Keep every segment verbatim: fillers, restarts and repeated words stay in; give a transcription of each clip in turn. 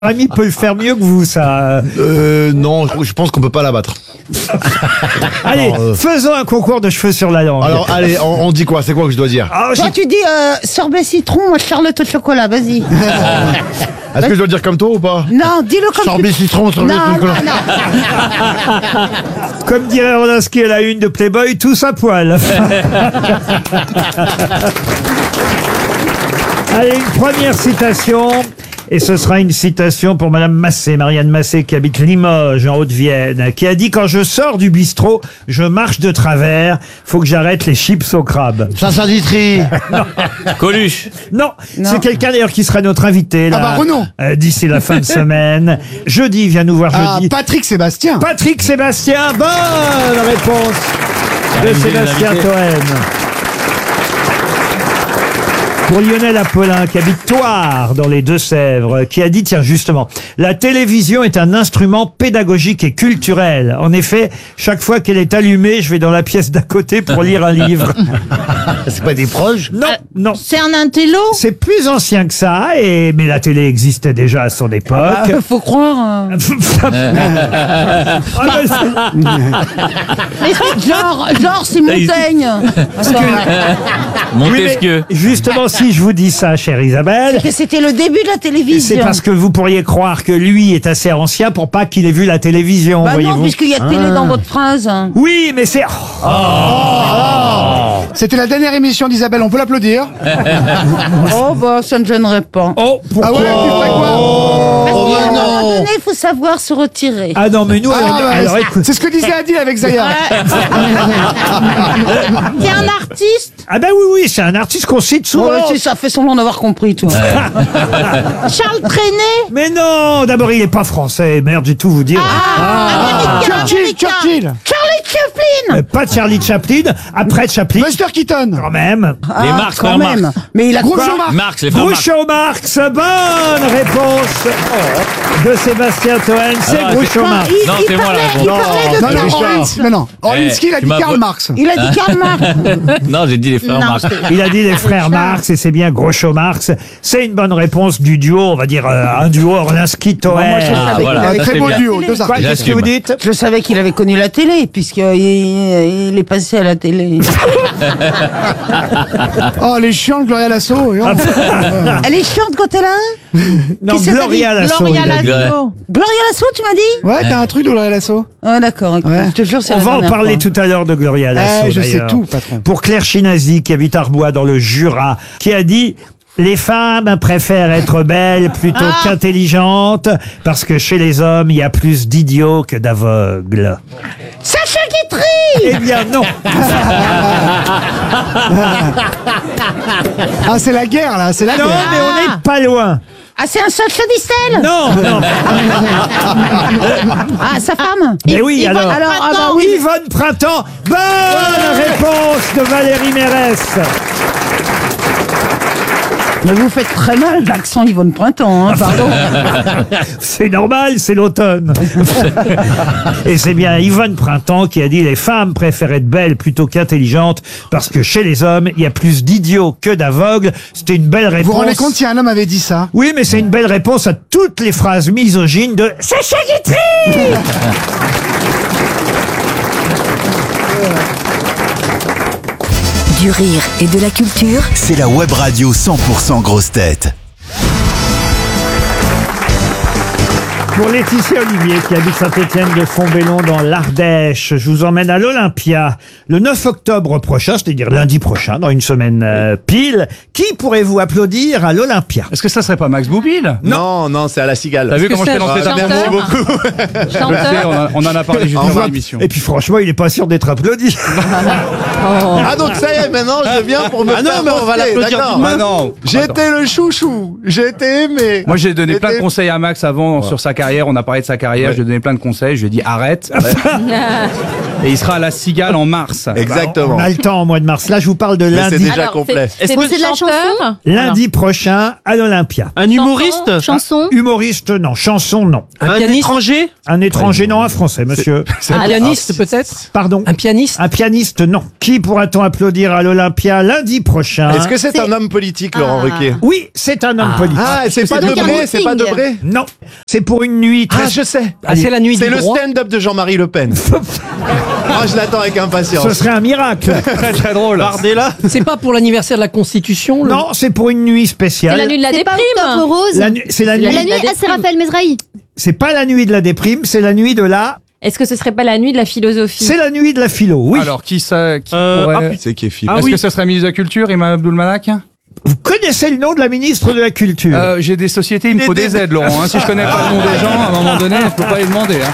Rémi peut le faire mieux que vous, ça. Euh, non, je pense qu'on peut pas la battre. Allez, Alors, euh, faisons un concours de cheveux sur la langue. Alors, allez, on, on dit quoi? C'est quoi que je dois dire? Ah, j'ai- Toi, tu dis euh, sorbet citron, moi Charlotte au chocolat, vas-y. Est-ce que je dois dire comme toi ou pas? Non, dis-le comme Sorbet tu... citron, sorbet Non, chocolat. non, non. Comme dirait Rolinski à la une de Playboy, tous à poil. Allez, une première citation. Et ce sera une citation pour Madame Massé, Marianne Massé, qui habite Limoges, en Haute-Vienne, qui a dit « Quand je sors du bistrot, je marche de travers, faut que j'arrête les chips au crabe. Saint Ditry. » Coluche. Non, Non. c'est quelqu'un d'ailleurs qui sera notre invité là, Ah bah, Renaud. euh, d'ici la fin de semaine. Jeudi, viens nous voir Ah, jeudi. Patrick Sébastien. Patrick Sébastien, bonne réponse de Invité, Sébastien invité. Toen. Pour Lionel Apollin, qui habite Thouars, dans les Deux-Sèvres, qui a dit, tiens, justement, la télévision est un instrument pédagogique et culturel. En effet, chaque fois qu'elle est allumée, je vais dans la pièce d'à côté pour lire un livre. C'est pas des proches? Non, non. C'est un intello. C'est plus ancien que ça, et mais la télé existait déjà à son époque. Ah, faut croire. euh. Ah, ben, c'est- Mais c'est genre, genre c'est Montaigne. Attends, oui, mais Montesquieu. justement, si je vous dis ça, chère Isabelle, que c'était le début de la c'est télévision. parce que vous pourriez croire que lui est assez ancien pour pas qu'il ait vu la télévision, Bah non, voyez-vous. puisqu'il y a télé dans votre phrase. Oui, mais c'est... C'était la dernière émission d'Isabelle, on peut l'applaudir. Oh bah ça ne gênerait pas. Oh, pourquoi Ah ouais, tu ferais quoi? Parce qu'à un non. moment donné, il faut savoir se retirer. Ah non, mais nous, alors, Ah, ouais, alors, c'est- écoute... c'est ce que disait Adil avec Zaya. T'es un artiste. Ah ben oui, oui, c'est un artiste qu'on cite souvent. Ouais, tu ça fait semblant d'avoir compris, toi. Charles Trenet. Mais non, d'abord, il est pas français. Merde, j'ai tout vous dire. Ah, américain, Churchill, américain. Churchill. Charlie Chaplin. Euh, Pas Charlie Chaplin. Après Chaplin, Buster Keaton. quand même. Les Ah, Marx, quand frères même. Marx. Mais il a Groucho quoi Marx. Marx, les frères Marx. Groucho Marx, bonne réponse de Sébastien Toen. C'est Ah, Groucho c'est- Marx. Il, Non, il c'est moi, parlait, la il réponse. parlait de... Non, non, Richard. Orlinski, non, non. Orlinski, il a tu dit m'as Karl vo- Marx. Il a dit Karl Marx. Non, j'ai dit les frères Non, Marx. c'était- Il a dit les frères Marx et c'est bien Groucho Marx. C'est une bonne réponse du duo, on va dire euh, un duo Orlinski-Toen. Moi, je Ah, savais voilà. qu'il avait Ça, Très c'est beau bien. duo, deux Quoi, artistes. qu'est-ce que vous dites? Je savais qu'il avait connu la télé, puisqu'il il est passé à la télé. Oh, les chiants, Gloria Lasso. et oh. Elle est chiante quand elle a un Non, Qui c'est, t'as Gloria dit Lasso. Gloria il a dit. Lasso. Gloria Lasso, tu m'as dit Ouais, t'as un truc, Gloria Lasso. Ah d'accord, écoute, Ouais. je te jure, c'est On la va en dernière parler fois. tout à l'heure de Gloria Lasso. Eh, je sais d'ailleurs. tout, patron. Pour Claire Chinazi, qui habite Arbois dans le Jura, qui a dit... Les femmes préfèrent être belles plutôt Ah. qu'intelligentes parce que chez les hommes, il y a plus d'idiots que d'aveugles. Sacha Guitry. Eh bien non. Ah, c'est la guerre, là, c'est la Non, guerre. mais on n'est pas loin. Ah, c'est un Sacha Distel. Non, non. Ah, sa femme. Mais oui, Yvonne alors. alors, ah bah oui. Yvonne Printemps. Bonne réponse de Valérie Mérès. Mais vous faites très mal l'accent Yvonne Printemps, hein, pardon. C'est normal, c'est l'automne. Et c'est bien Yvonne Printemps qui a dit les femmes préfèrent être belles plutôt qu'intelligentes parce que chez les hommes, il y a plus d'idiots que d'aveugles. C'était une belle Vous réponse. vous rendez compte si un homme avait dit ça? Oui, mais c'est une belle réponse à toutes les phrases misogynes de Sacha Guitry. Du rire et de la culture. C'est la web radio cent pour cent grosse tête. Pour Laetitia Olivier, qui habite Saint-Étienne de Fontbellon dans l'Ardèche, je vous emmène à l'Olympia le neuf octobre prochain, c'est-à-dire lundi prochain, dans une semaine euh, pile. Qui pourrez-vous applaudir à l'Olympia? Est-ce que ça serait pas Max Boublil? Non, non, c'est à la cigale. T'as vu comment je t'ai lancé ta Merci bombe? beaucoup. Je le sais, on, a- on en a parlé juste Au avant revoir. l'émission. Et puis franchement, il n'est pas sûr d'être applaudi. Ah, donc ça y est, maintenant je viens pour me Ah non, faire mais on va montrer, l'applaudir d'accord. du Ah non. J'étais le chouchou, j'étais aimé. Moi j'ai donné plein de J'étais- conseils à Max avant sur sa carrière, on a parlé de sa carrière, Ouais. je lui ai donné plein de conseils, je lui ai dit arrête. Et il sera à la Cigale en mars. Exactement. On a le temps au mois de mars. Là, je vous parle de Mais lundi. c'est déjà Alors, complet. c'est- Est-ce c'est que c'est de la chanteur chanson Lundi prochain à l'Olympia. Un humoriste Chanson. Humoriste, non. Chanson, non. Un, étranger Un étranger, non. Un français, monsieur. Un pianiste peut-être Pardon. Un pianiste Un pianiste, non. Qui pourra-t-on applaudir à l'Olympia lundi prochain? Est-ce que c'est un homme politique, Laurent Ah. Ruquier? Oui, c'est un homme politique. Ah, c'est pas donc un Debré, c'est pas meeting. Debré? Non, c'est pour une nuit très... Ah, je sais. Ah, c'est la nuit C'est du le droit. stand-up de Jean-Marie Le Pen. Moi, je l'attends avec Ce impatience. serait un miracle. Très très drôle. Bardella C'est pas pour l'anniversaire de la Constitution le- Non, c'est pour une nuit spéciale. C'est la nuit de la C'est pas déprime. Octobre Rose. La nu- C'est la nuit. La nuit, ah, c'est Raphaël Mesrahi. C'est pas la nuit de la déprime, c'est la nuit de la. Est-ce que ce serait pas la nuit de la philosophie? C'est la nuit de la philo. Oui. Alors, qui ça qui Euh, pourrait... C'est qui est Philippe. Ah, Est-ce que ce serait ministre de la Culture, Imam Abdul Malak? Vous connaissez le nom de la ministre de la Culture? euh, J'ai des sociétés, il me faut des aides, Laurent. hein. Si je connais pas le nom des gens, à un moment donné, je peux pas les demander. Hein.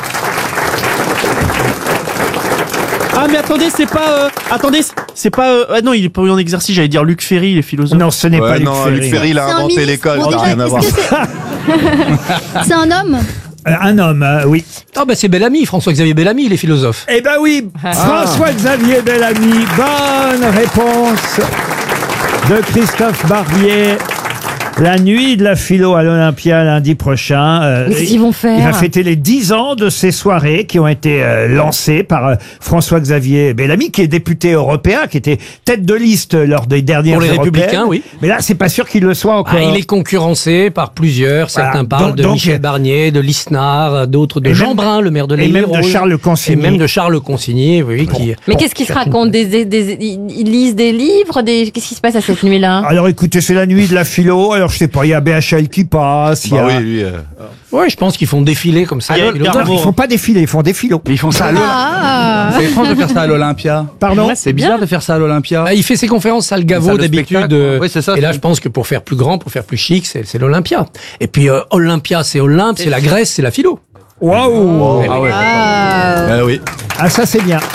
Ah mais attendez, c'est pas... euh, attendez, c'est pas... euh, ah non, il est pas en exercice, j'allais dire Luc Ferry, il est philosophe. Non, ce n'est pas Ouais, Luc non, Ferry. Luc Ferry, il a C'est un inventé ministre. l'école, Bon, ça n'a déjà, rien à voir. est-ce que c'est- C'est un homme. Euh, Un homme, euh, oui. Ah bah c'est Bellamy, François-Xavier Bellamy, il est philosophe. Eh ben oui, François-Xavier Bellamy. Bonne réponse de Christophe Barbier. La nuit de la philo à l'Olympia lundi prochain. euh, Mais qu'est-ce qu'ils vont faire? Il va fêter les dix ans de ces soirées qui ont été euh, lancées par euh, François-Xavier Bellamy, qui est député européen, qui était tête de liste lors des dernières Pour les européennes. Républicains, oui. Mais là, c'est pas sûr qu'il le soit encore. Ah, il est concurrencé par plusieurs. Certains Voilà. parlent Donc- de donc- Michel Barnier, de Lisnard, d'autres de Et Jean même- Brun, le maire de et l'Île. même de Charles Consigny. Et même de Charles Consigny, oui, qui. Mais qu'est-ce qui se raconte des, des, des- Ils lisent des livres des... Qu'est-ce qui se passe à cette nuit-là? Alors écoutez, c'est la nuit de la philo. Alors je sais pas, il y a B H L qui passe. Il y Bah a... oui, lui. euh, Ouais, je pense qu'ils font défiler comme ça. Ah, les il y a- philosophes. Non, ils font pas défiler, ils font des philos. Mais ils font ça à l'Olympia. Ah. C'est étrange de faire ça à l'Olympia. Pardon. C'est bizarre de faire ça à l'Olympia. Ah, il fait ses conférences salle Salle Gaveau de d'habitude. spectacle. euh, Oui, c'est ça, et là, c'est- je pense que pour faire plus grand, pour faire plus chic, c'est c'est l'Olympia. Et puis euh, Olympia, c'est Olympe, c'est la Grèce, c'est la philo. Waouh. Ah ouais. Ah oui. Ah ça c'est bien.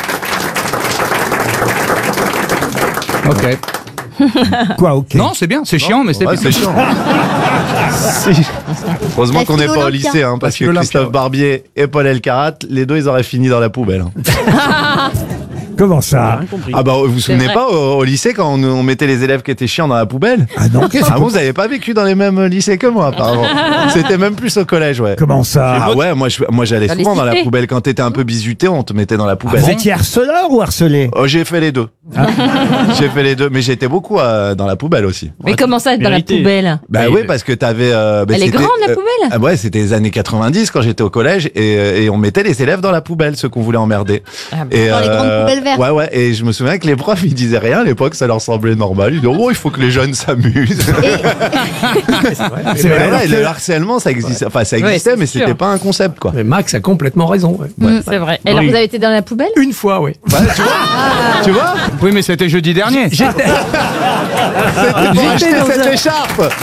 Ok. Quoi, ok. Non, c'est bien, c'est chiant, mais c'est Ouais, bien. c'est chiant. Heureusement La qu'on n'est pas au philo-Olympia. lycée, hein, parce La que philo-Olympia, Christophe ouais. Barbier et Paul Elkarat, les deux, ils auraient fini dans la poubelle. hein. Comment ça? Ah bah, vous vous souvenez vrai. pas au, au lycée quand on, on mettait les élèves qui étaient chiants dans la poubelle? Ah non, qu'est-ce Ah que- bon, vous avez pas vécu dans les mêmes lycées que moi, apparemment. C'était même plus au collège, ouais. Comment ça? Ah ouais, moi, je- moi j'allais Dans les souvent dans la cités. poubelle. Quand t'étais un peu bizuté, on te mettait dans la poubelle. Vous étiez harceleur ou harcelé? Oh, j'ai fait les deux. J'ai fait les deux, mais j'étais beaucoup euh, dans la poubelle aussi. Mais comment ça, être dans la vérité. poubelle? Bah Mais- oui, parce que t'avais. Euh, bah, Elle est c'était, grande, la euh, poubelle? Ah ouais, c'était les années quatre-vingt-dix quand j'étais au collège et, euh, et on mettait les élèves dans la poubelle, ceux qu'on voulait emmerder. Ah, Et, Dans les grandes poubelles vertes. Ouais, ouais. Et je me souviens que les profs ils disaient rien à l'époque, ça leur semblait normal. Ils disaient oh il faut que les jeunes s'amusent. C'est Mais vrai, ouais, que- le harcèlement ça existait, enfin ça Ouais, existait, c'est mais sûr. c'était pas un concept quoi. Mais Max a complètement raison. ouais. Mm, C'est vrai. Et alors, Oui. vous avez été dans la poubelle? Une fois, oui. Tu vois Oui, mais c'était jeudi dernier. J'étais. C'était pour acheter dans cette un- écharpe.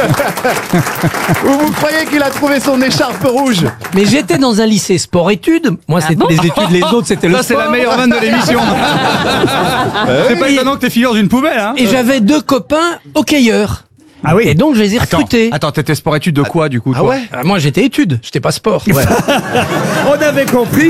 Ou vous croyez qu'il a trouvé son écharpe rouge? Mais j'étais dans un lycée sport-études. Moi, c'était bon les études, les autres, c'était le Ça, c'est sport. la meilleure vanne de l'émission. C'est pas étonnant que t'es figure d'une poubelle, hein. Et j'avais deux copains hockeyeurs. Ah oui. Et donc, je les ai Attends, recrutés. attends, t'étais sport-études de quoi, du coup, Ah toi ouais? Ah, moi, j'étais études, j'étais pas sport. On avait compris.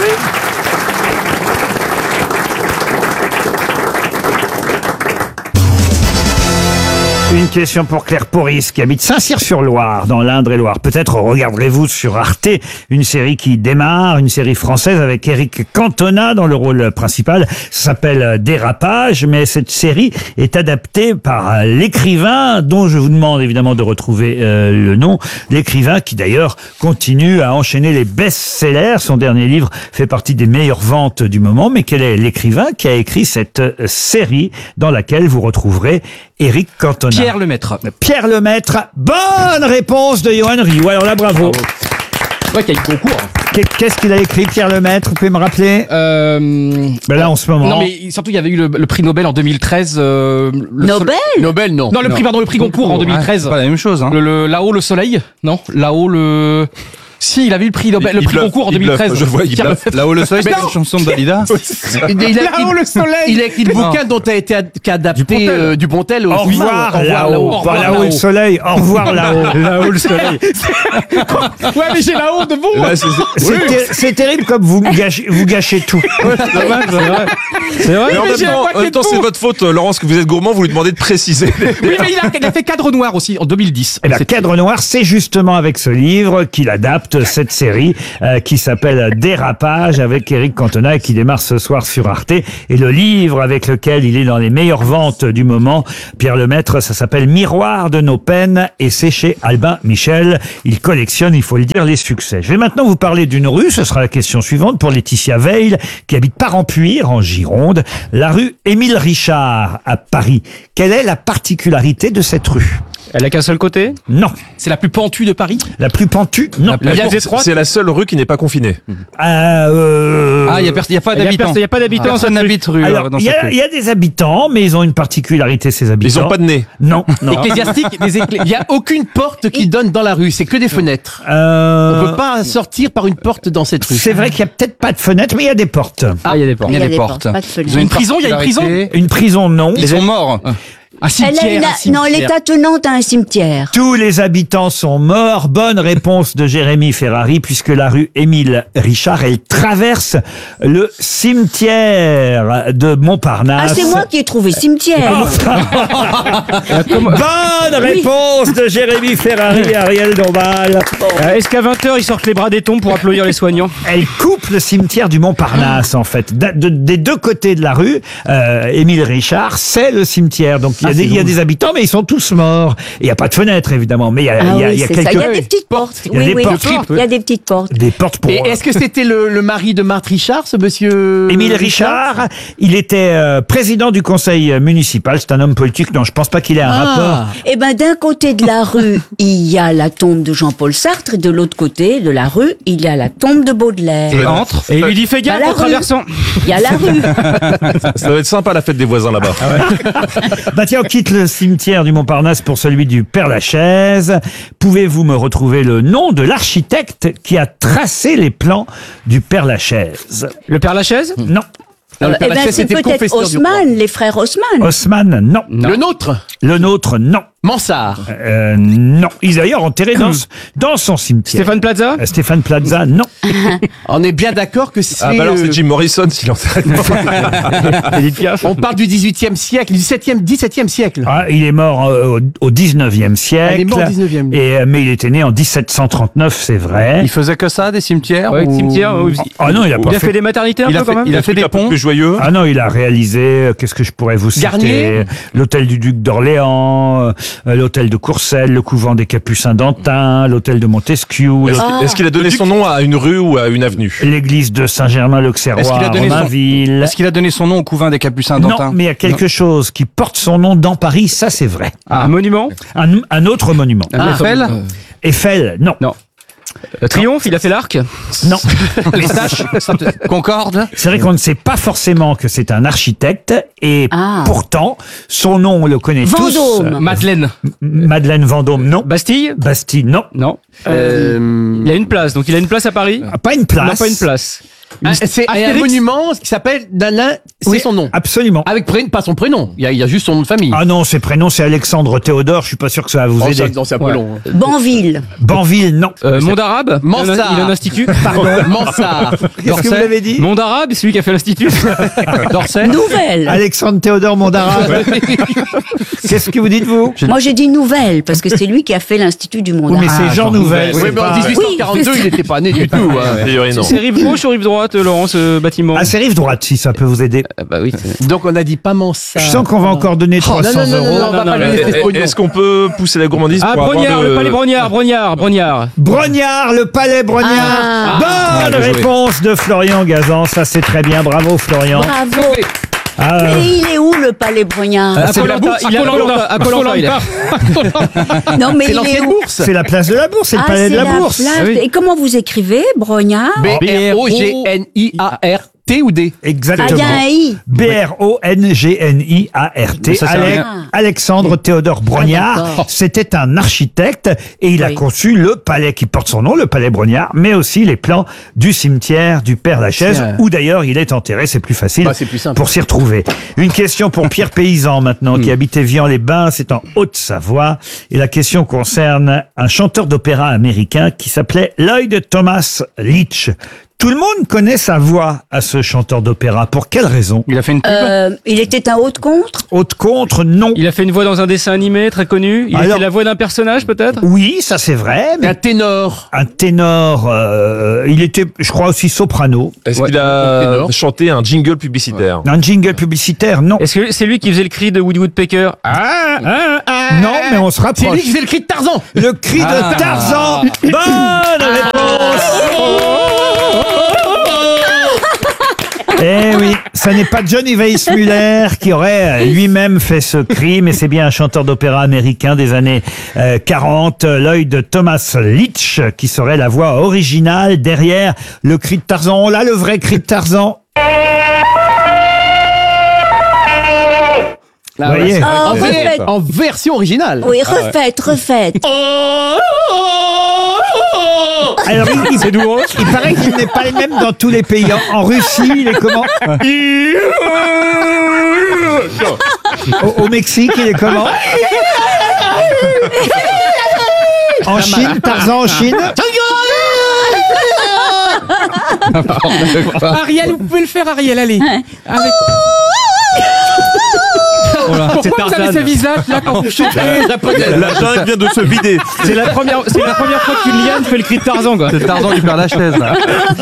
Une question pour Claire Poris qui habite Saint-Cyr-sur-Loire dans l'Indre-et-Loire. Peut-être regarderez-vous sur Arte une série qui démarre, une série française avec Eric Cantona dans le rôle principal. Ça s'appelle Dérapage, mais cette série est adaptée par l'écrivain dont je vous demande évidemment de retrouver euh, le nom. L'écrivain qui d'ailleurs continue à enchaîner les best-sellers. Son dernier livre fait partie des meilleures ventes du moment. Mais quel est l'écrivain qui a écrit cette euh, série dans laquelle vous retrouverez Eric Cantona? Pierre Lemaître. Pierre Lemaître. Bonne réponse de Johan Rioux. Alors là, bravo. Ouais, qu'il y a eu concours. Qu'est- Qu'est-ce qu'il a écrit, Pierre Lemaître? Vous pouvez me rappeler? Euh... Ben là, en ce moment. Non, mais surtout, il y avait eu le, le prix Nobel en deux mille treize. euh, le Nobel sol- Nobel, non. Non, le prix, pardon, le prix Goncourt en deux mille treize. C'est pas la même chose, hein. Le, le- là-haut, le soleil. Non, là-haut, le... Si, il avait eu le prix Nobel, le Il prix bluffe, Goncourt en il deux mille treize. bluffe, je vois, il Pierre bluffe. Lefebvre. Là-haut le soleil, c'est Mais une non. chanson de Dalida. Il, il a, Là-haut le soleil. il a écrit le bouquin dont a été ad- qu'adapté Dupontel. euh, Dupontel au Au cinéma. revoir là-haut. Pas là-haut le soleil. Au revoir là-haut. Là-haut le soleil. Ouais, mais j'ai la honte de vous. Là, c'est- C'est ter- c'est terrible comme vous gâchez, vous gâchez tout. C'est vrai, c'est vrai. C'est vrai. Mais en mais même j'ai un temps, en paquet même de temps, c'est fous. votre faute, Laurence, que vous êtes gourmand, vous lui demandez de préciser. Oui, mais il a, il a fait Cadre Noir aussi en deux mille dix. Et la Cadre Noir, c'est justement avec ce livre qu'il adapte cette série euh, qui s'appelle Dérapage avec Éric Cantona et qui démarre ce soir sur Arte. Et le livre avec lequel il est dans les meilleures ventes du moment, Pierre Lemaître, ça s'appelle Miroir de nos peines et c'est chez Albin Michel. Il collectionne, il faut le dire, les succès. Je vais maintenant vous parler d'une rue, ce sera la question suivante pour Laetitia Veil qui habite Parampuire en Gironde, la rue Émile Richard à Paris. Quelle est la particularité de cette rue? Elle a qu'un seul côté? Non. C'est la plus pentue de Paris? La plus pentue? Non. La plus étroite? C'est la seule rue qui n'est pas confinée. Euh, Ah, il n'y a, pers- y a pas Il y a d'habitants. pers- il y a pas d'habitants, Personne cette rue. n'habite rue. Alors, euh, dans il y, cette a- rue. il y a des habitants, mais ils ont une particularité, ces habitants. Ils n'ont pas de nez. Non, non. Ecclésiastique, des éclé- il n'y a aucune porte qui donne dans la rue, c'est que des fenêtres. Euh, On peut pas sortir par une porte dans cette rue. C'est vrai qu'il y a peut-être pas de fenêtre, mais il y a des portes. Ah, il y a des portes. Il y a des portes. Pas de fenêtre. Ils ont Une prison, il y a une prison? particularité. Une prison, non. Ils sont morts. Un Elle a une- cimetière, un Non, elle est cimetière. attenante à un cimetière. Tous les habitants sont morts. Bonne réponse de Jérémy Ferrari, puisque la rue Émile Richard, elle traverse le cimetière de Montparnasse. Ah, c'est moi qui ai trouvé cimetière. Bonne réponse de Jérémy Ferrari et Ariel Dombal. Euh, Est-ce qu'à vingt heures, ils sortent les bras des tombes pour applaudir les soignants? Elle coupe le cimetière du Montparnasse, en fait. Da- de- des deux côtés de la rue, euh, Émile Richard, c'est le cimetière. Donc il y, a des- il y a des habitants, mais ils sont tous morts. Il n'y a pas de fenêtre, évidemment, mais il y a, Ah il y a- oui, il y a c'est ça. quelques... Il y a des petites portes. Il y a Oui, des oui, portes. il y a des petites portes. Des portes pour... Et est-ce que c'était le, le mari de Marthe Richard, ce monsieur Émile Richard, il était euh, président du conseil municipal. C'est un homme politique. Non, je pense pas qu'il ait un rapport. Eh ben, d'un côté de la rue, il y a la tombe de Jean-Paul Sartre, et de l'autre côté de la rue, il y a la tombe de Baudelaire. Et entre. Et il lui dit fais Bah, gaffe la en rue. traversant. Il y a la rue. Ça doit être sympa la fête des voisins là-bas. Bah tiens, on quitte le cimetière du Montparnasse pour celui du Père-Lachaise. Pouvez-vous me retrouver le nom de l'architecte qui a tracé les plans du Père-Lachaise? Le Père Lachaise? Non. Non, le Eh Père ben, Lachaise, c'est c'était le peut-être confesseur du roi. Haussmann, les frères Haussmann. Haussmann, non. Le nôtre, Le nôtre, non. Mansart. Euh, non. Il est d'ailleurs enterré dans, ce- dans son cimetière. Stéphane Plaza? Euh, Stéphane Plaza, non. On est bien d'accord que c'est... Ah bah alors euh, c'est Jim Morrison s'il en sait. Edith Piaf? on parle du dix-huitième siècle, du dix-septième, dix-septième siècle. Ah, il est mort euh, au, au dix-neuvième siècle. Ah, il est mort au dix-neuvième. Et, euh, mais il est né en dix-sept cent trente-neuf, c'est vrai. Il faisait que ça, des cimetières Ouais, ou- cimetière. ouais, Ah non, il a pas Il a fait... fait des maternités un Il a peu quand fait- même? il a fait des Un peu ponts. plus joyeux. Ah non, il a réalisé, euh, qu'est-ce que je pourrais vous citer? Garnier L'hôtel du Duc d'Orléans, euh, l'hôtel de Courcelles, le couvent des Capucins d'Antin, l'hôtel de Montesquieu, Est-ce l'hôtel- est-ce qu'il a donné son nom à une rue ou à une avenue? l'église de Saint-Germain-l'Auxerrois Est-ce qu'il a à donné son- Romainville. Est-ce qu'il a donné son nom au couvent des Capucins d'Antin? Non, mais il y a quelque chose qui porte son nom dans Paris, ça c'est vrai. Un monument? Un, un autre monument. Eiffel? Eiffel, non. Non. Euh, Triomphe, il a fait l'arc? Non. Les Staches? Concorde? C'est vrai qu'on ne sait pas forcément que c'est un architecte et Ah. pourtant, son nom, on le connaît Vendôme. tous. Madeleine? Madeleine Vendôme, non. Bastille? Bastille, non. Non. Euh, Il a une place, donc il a une place à Paris? Ah, Pas une place. Non, pas une place. ah, c'est un Astérix? monument qui s'appelle d'Alain, c'est Oui, son nom. Absolument. Avec prénom, pas son prénom, il y, a, il y a juste son nom de famille. Ah non, ses prénoms, c'est Alexandre Théodore. Je suis pas sûr que ça va vous Oh, ça, aider. non, c'est un peu Ouais. long. hein. Banville. Banville, non. Euh, Monde arabe? Mansart. Il a un- il a un institut? Mansart. Qu'est-ce que vous avez dit? Monde arabe, c'est celui qui a fait l'institut? D'Orsay. Nouvelle. Alexandre Théodore Mondarabe. Qu'est-ce que vous dites, vous? Moi, j'ai dit nouvelle, parce que c'est lui qui a fait l'Institut du monde Oui, mais arabe. c'est Jean Nouvel. Oui, c'est mais en pas- dix-huit cent quarante-deux, il n'était pas né du tout. hein. A priori, non. C'est rive gauche ou rive droite, Laurent, ce bâtiment? Ah, c'est rive droite, si ça peut vous aider. Ah bah oui. Donc on a dit pas Mansart. Je sens qu'on va encore donner Oh, trois non, cents non, non, non, euros. non, on va non, pas non, lui laisser ce Eh, pognon. Est-ce qu'on peut pousser la gourmandise Ah, pour avoir Brognard, le... le palais Brognard, Brognard, Brognard. Brognard, le palais Brognard. Ah. Bonne bien joué. réponse de Florian Gazan. Ça, c'est très bien. Bravo, Florian. Bravo. Ah, euh, Et il est où, le palais Brognard? À Koh-Lanta, il est à Koh-Lanta, à Koh-Lanta, il est. Non, mais C'est il est l'ancienne où? bourse. c'est la place de la Bourse, c'est le Ah, palais de c'est la Bourse. place Ah oui. de- Et comment vous écrivez, Brognard? B R O G N I A R T. T ou D? Exactement. Ah, il y a un I. B R O N G N I A R T. Ça sert à Ale- rien. Alexandre Théodore Brognard. Ah, d'accord. C'était un architecte et il a Oui. conçu le palais qui porte son nom, le palais Brognard, mais aussi les plans du cimetière du Père Lachaise, C'est, euh, où d'ailleurs il est enterré. C'est plus facile Bah, c'est plus simple. pour s'y retrouver. Une question pour Pierre Paysan maintenant, qui habitait Vian-les-Bains, c'est en Haute-Savoie. Et la question concerne un chanteur d'opéra américain qui s'appelait Lloyd Thomas Leach. Tout le monde connaît sa voix à ce chanteur d'opéra. Pour quelle raison? Il a fait une pub. Euh, il était un haut de contre. Haute contre, non. Il a fait une voix dans un dessin animé très connu. Il a Alors- fait la voix d'un personnage peut-être. Oui, ça c'est vrai. Mais Un ténor. un ténor, euh, il était, je crois, aussi soprano. Est-ce Ouais. qu'il a Ténor. chanté un jingle publicitaire? Un jingle publicitaire, non. Est-ce que c'est lui qui faisait le cri de Woody Woodpecker? Ah, ah, ah. Non, mais on se C'est rapproche. lui qui faisait le cri de Tarzan. Le cri de Ah. Tarzan. Bonne réponse. Eh oui, ça n'est pas Johnny Weissmuller qui aurait lui-même fait ce cri, mais c'est bien un chanteur d'opéra américain des années euh, quarante, Lloyd Thomas Leach, qui serait la voix originale derrière le cri de Tarzan. On l'a, le vrai cri de Tarzan. Vous voyez? Oh, refaites. En version originale. Oui, refaites, refaites. Alors, il, il- il paraît qu'il n'est pas le même dans tous les pays. En, en Russie, il est comment? Au, au Mexique, il est comment? En Chine, Tarzan en Chine? Ariel, vous pouvez le faire, Ariel, allez. Avec... Pourquoi vous avez ce visage là quand vous chantez? La jungle vient de se vider. C'est la première, c'est la première fois qu'une liane fait le cri de Tarzan quoi. C'est le Tarzan du Père Lachaise, là.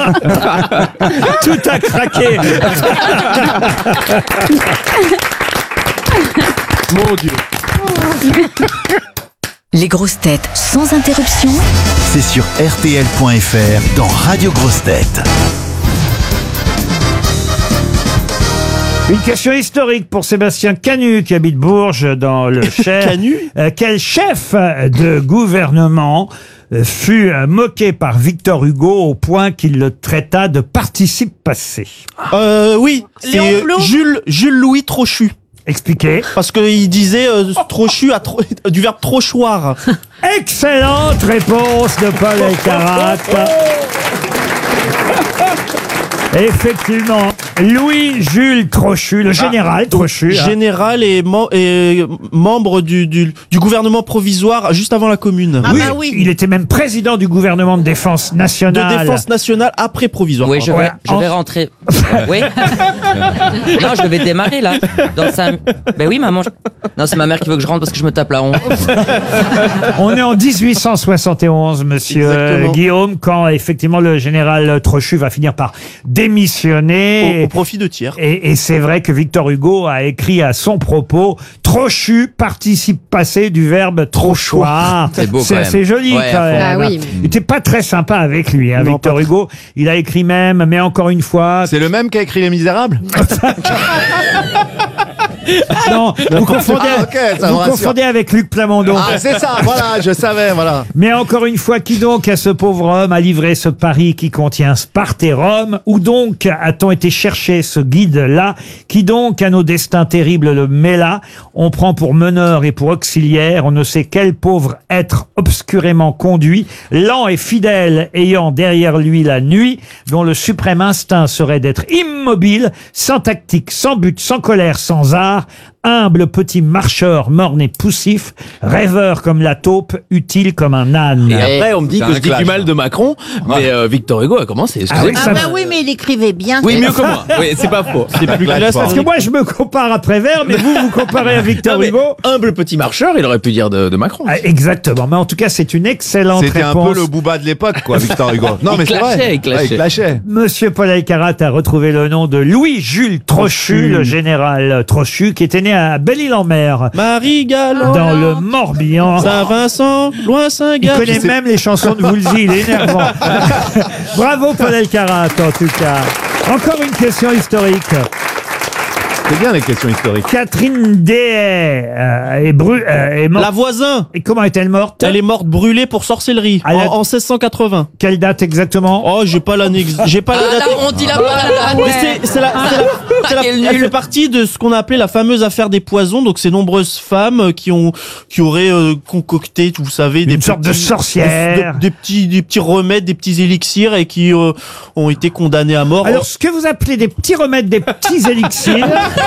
Tout a craqué. Mon Dieu. Les grosses têtes sans interruption. C'est sur R T L point F R dans Radio Grosses Têtes. Une question historique pour Sébastien Canu qui habite Bourges dans le Cher. Canu Euh, Quel chef de gouvernement euh, fut euh, moqué par Victor Hugo au point qu'il le traita de participe passé? Euh, oui, Léon c'est Blum Jules, Jules Louis Trochu. Expliquez. Parce qu'il disait euh, Trochu à tro- du verbe trochoir. Excellente réponse de Paul Elkarat. Effectivement, Louis-Jules Trochu, le général Trochu. hein. Général et, mem- et membre du, du, du gouvernement provisoire juste avant la commune. Ah Oui, bah oui. il était même président du gouvernement de défense De nationale. défense nationale après provisoire. Oui, je pardon. vais, je vais rentrer. Oui. Non, je vais démarrer là. Dans cinq... Ben oui, maman. je- Non, c'est ma mère qui veut que je rentre parce que je me tape la honte. On est en dix-huit cent soixante et onze, monsieur Exactement. Guillaume, quand effectivement le général Trochu va finir par démissionner. Au, au profit de tiers. Et, et c'est vrai que Victor Hugo a écrit à son propos Trochu, participe passé du verbe trochoir. C'est beau, quand C'est même. assez joli Ouais, quand à fond. même. Ah oui. Il était pas très sympa avec lui, hein, Non, Victor pas Hugo. Il a écrit même, mais encore une fois, C'est le même qui a écrit Les Misérables? non, vous confondez, Ah, ok, ça me vous rassure. confondez avec Luc Plamondon. Ah, c'est ça, voilà, je savais, voilà. Mais encore une fois, qui donc à ce pauvre homme a livré ce Paris qui contient Sparte et Rome? Où donc a-t-on été chercher ce guide-là? Qui donc à nos destins terribles le met là? On prend pour meneur et pour auxiliaire, on ne sait quel pauvre être obscurément conduit, lent et fidèle, ayant derrière lui la nuit, dont le suprême instinct serait d'être immobile, sans tactique, sans but, sans colère, sans art, humble petit marcheur morne et poussif, rêveur comme la taupe, utile comme un âne. Et après, on me dit C'est que un je dis clash, du mal hein. de Macron, mais euh, Victor Hugo a commencé. Ah oui, Ah ça- bah oui, mais il écrivait bien. Oui, mieux que moi. Oui, c'est pas faux. C'est plus classe. Parce que moi, je me compare à Prévert, mais vous, vous comparez à Victor Non, mais Hugo. humble petit marcheur, il aurait pu dire de, de Macron. Ah, exactement. Mais en tout cas, c'est une excellente C'était un réponse. peu le booba de l'époque, quoi, Victor Hugo. Non, Il mais c'est clashait, vrai. il clashait. Ouais, il clashait. Monsieur Paul Elkarat a retrouvé le nom de Louis-Jules Trochu, le général Trochu, qui était né à Belle-Île-en-Mer, Marie-Galante, dans le Morbihan. Saint-Vincent, loin Il Saint-Gall. connaît même les chansons de Woolsey, il est énervant. Bravo Paul Elkarat, en tout cas. Encore une question historique. C'est bien les questions historiques. Catherine Dehaye euh, est, bru- euh, est morte. La voisin. Et comment est-elle morte? Elle est morte brûlée pour sorcellerie À la- en, en seize cent quatre-vingts. Quelle date exactement? Oh, j'ai pas l'année, ex- j'ai pas la Ah, date. là, on dit la pas la Mais date. c'est, c'est la, c'est la- c'est la- Quel elle nul. fait partie de ce qu'on a appelé la fameuse affaire des poisons. Donc, ces nombreuses femmes qui ont, qui auraient euh, concocté, vous savez, des Une sorte de petits- sorcière. des, des petits, des petits remèdes, des petits élixirs et qui euh, ont été condamnées à mort. Alors, ce que vous appelez des petits remèdes, des petits élixirs,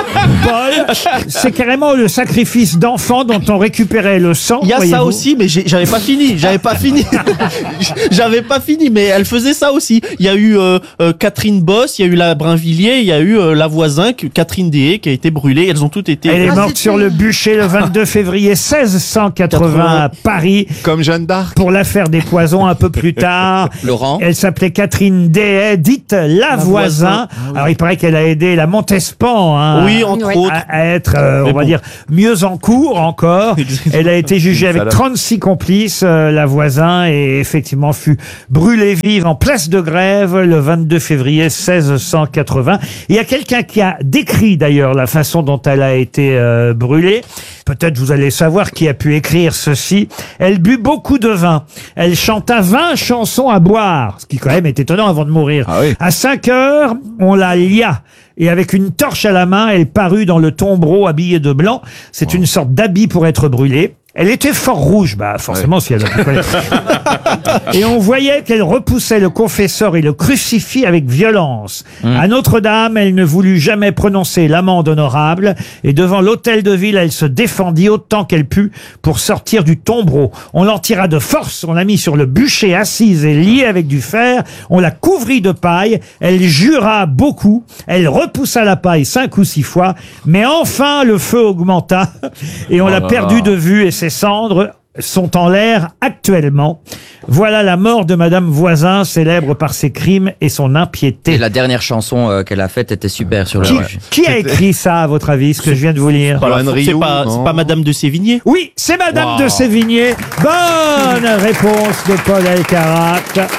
Paul, c'est carrément le sacrifice d'enfants dont on récupérait le sang. Il y a ça voyez-vous. aussi, mais j'ai- j'avais pas fini. J'avais pas fini. J'avais pas fini, mais elle faisait ça aussi. Il y a eu euh, euh, Catherine Boss, il y a eu la Brinvilliers, il y a eu euh, la voisin, que- Catherine Dehaye, qui a été brûlée. Elles ont toutes été. Elle est Ah, morte c'était- sur le bûcher le vingt-deux février seize cent quatre-vingts à Paris. Comme Jeanne d'Arc. Pour l'affaire des poisons un peu plus tard. Laurent. Elle s'appelait Catherine Dehaye, dite la, voisin. voisin. Alors il paraît qu'elle a aidé la Montespan hein, Oui, entre Ouais. autres. à, à être, euh, Mais on va bon. dire, mieux en cours encore. Elle a été jugée avec Salope. trente-six complices, euh, la voisin, et effectivement fut brûlée vive en place de grève le vingt-deux février seize cent quatre-vingts. Il y a quelqu'un qui a décrit d'ailleurs la façon dont elle a été euh, brûlée. Peut-être vous allez savoir qui a pu écrire ceci. Elle but beaucoup de vin. Elle chanta vingt chansons à boire, ce qui quand même est étonnant avant de mourir. Ah oui. À cinq heures, on la lia. Et avec une torche à la main, elle parut dans le tombereau habillée de blanc. C'est une sorte d'habit pour être brûlée. Elle était fort rouge, bah forcément si elle a pu connaître. Et on voyait qu'elle repoussait le confesseur et le crucifix avec violence. À Notre-Dame, elle ne voulut jamais prononcer l'amende honorable, et devant l'hôtel de ville, elle se défendit autant qu'elle put pour sortir du tombereau. On l'en tira de force, on l'a mis sur le bûcher assise et liée avec du fer, on la couvrit de paille, elle jura beaucoup, elle repoussa la paille cinq ou six fois, mais enfin le feu augmenta, et on l'a là perdu là. de vue, et ses cendres sont en l'air actuellement. Voilà la mort de Madame Voisin, célèbre par ses crimes et son impiété. Et la dernière chanson euh, qu'elle a faite était super sur le. Qui, Ouais. qui a écrit ça, à votre avis, ce que je viens de vous lire? Voilà, Johan c'est Rioux, pas, non. c'est pas Madame de Sévigné. Oui, c'est Madame Wow. de Sévigné. Bonne réponse de Paul Elkarat.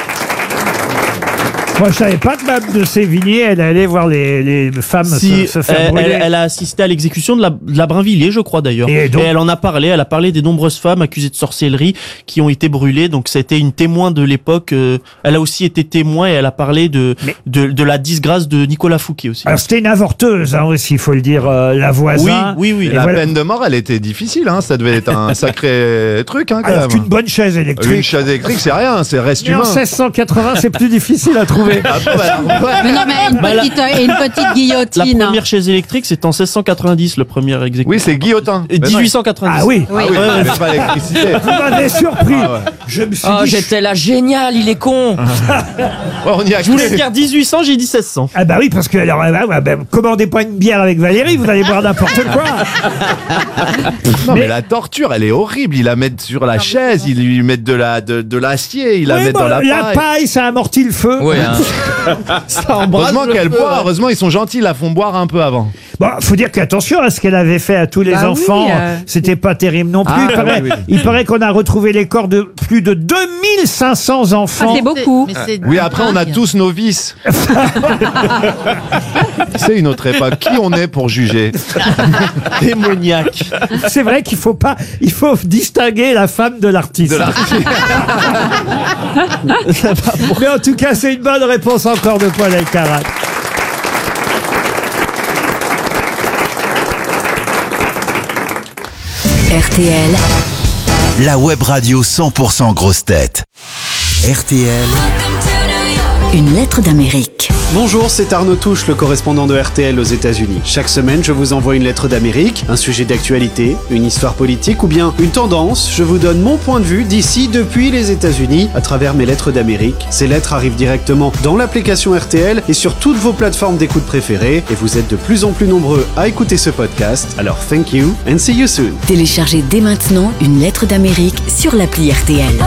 Moi, je savais pas que Madame de Sévigné, elle allait voir les, les femmes Si, se, se faire elle, brûler. elle- elle a assisté à l'exécution de la, de la Brinvilliers, je crois d'ailleurs. Et Et, donc elle en a parlé. Elle a parlé des nombreuses femmes accusées de sorcellerie qui ont été brûlées. Donc c'était une témoin de l'époque. euh, elle a aussi été témoin et elle a parlé de Mais- de, de la disgrâce de Nicolas Fouquet aussi. Alors, c'était une avorteuse, hein, aussi, il faut le dire, euh, la Voisin. Oui, oui, oui. Et Et la voilà. peine de mort, elle était difficile, hein. Ça devait être un sacré truc, hein, quand Alors même. qu'une bonne chaise électrique. Une chaise électrique, c'est rien, c'est reste Mais en humain. seize cent quatre-vingts, c'est plus difficile à trouver. Ah, bah, ouais. Mais non, mais une Bah, la- petite, et une petite La guillotine. première chaise électrique, c'est en seize cent quatre-vingt-dix, le premier exécution. Oui, c'est guillotin. Et Ben non. dix-huit cent quatre-vingt-dix. Ah oui, Ah oui, Ouais, mais pas l'électricité. vous m'avez surpris. Ah ouais. Je me suis Oh, dit... j'étais là, génial, il est con. Ouais, on y a Je voulais cru. dire dix-huit cents, j'ai dit seize cents. Ah bah oui, parce que alors, ah bah, bah, commandez pas une bière avec Valérie, vous allez boire n'importe quoi. Non, mais... Mais- la torture, elle est horrible. Ils la mettent sur la chaise, ils lui mettent de la de, de l'acier, ils la Oui, mettent bon, dans la paille. paille, ça amortit le feu. Ouais, hein. Ça embrasse Heureusement le qu'elle feu, boit, hein. heureusement ils sont gentils, ils la font boire un peu avant. Bon, faut dire qu'attention à ce qu'elle avait fait à tous les Bah oui, enfants. euh. C'était pas terrible non plus. Ah, il paraît, oui, oui. il paraît qu'on a retrouvé les corps de plus de deux mille cinq cents Ah, enfants. c'est beaucoup. Oui, après on a tous nos vices. C'est une autre époque. Qui on est pour juger? Démoniaque. C'est vrai qu'il faut pas, il faut distinguer la femme de l'artiste. De l'artiste. Mais en tout cas, c'est une bonne réponse encore de Paul Elkarat. R T L, La web radio cent pour cent grosse tête. R T L. une lettre d'Amérique. Bonjour, c'est Arnaud Touche, le correspondant de R T L aux États-Unis. Chaque semaine, je vous envoie une lettre d'Amérique, un sujet d'actualité, une histoire politique ou bien une tendance. Je vous donne mon point de vue d'ici, depuis les États-Unis, à travers mes lettres d'Amérique. Ces lettres arrivent directement dans l'application R T L et sur toutes vos plateformes d'écoute préférées. Et vous êtes de plus en plus nombreux à écouter ce podcast. Alors, thank you and see you soon. Téléchargez dès maintenant une lettre d'Amérique sur l'appli R T L.